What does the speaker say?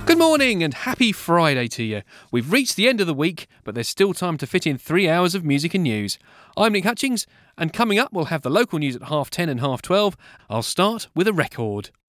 Good morning and happy Friday to you. We've reached the end of the week, but there's still time to fit in 3 hours of music and news. I'm Nick Hutchings, and coming up we'll have the local news at 10:30 and 12:30. I'll start with a record.